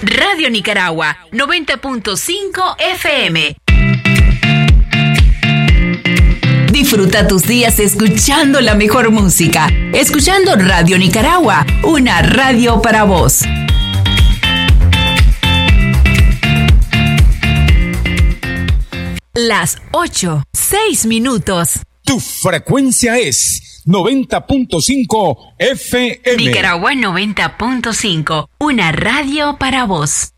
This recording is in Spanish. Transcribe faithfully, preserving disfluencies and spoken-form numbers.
Radio Nicaragua, noventa punto cinco F M. Disfruta tus días escuchando la mejor música. Escuchando Radio Nicaragua, una radio para vos. Las ocho, seis minutos. Tu frecuencia es noventa punto cinco F M. Nicaragua noventa punto cinco, una radio para vos.